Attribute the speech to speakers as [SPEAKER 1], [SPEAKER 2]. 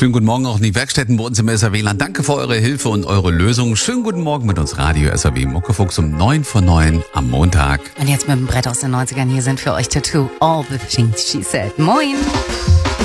[SPEAKER 1] Schönen guten Morgen auch in die Werkstätten bei uns im SAW-Land. Danke für eure Hilfe und eure Lösung. Schönen guten Morgen mit uns Radio SAW Muckefuchs um 9 vor 9 am Montag.
[SPEAKER 2] Und jetzt mit dem Brett aus den 90ern. Hier sind für euch Tattoo, All the Things She Said. Moin!